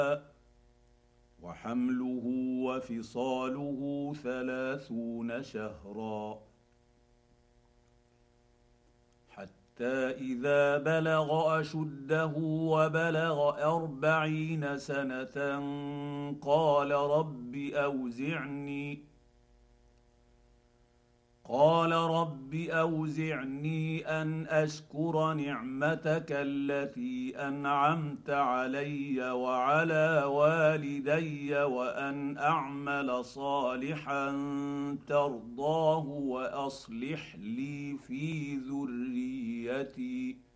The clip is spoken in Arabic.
وحمله وفصاله 30 شهرا حتى إذا بلغ أشده وبلغ 40 سنة قال رب أوزعني أن أشكر نعمتك التي أنعمت علي وعلى والدي وأن أعمل صالحا ترضاه وأصلح لي في ذريتي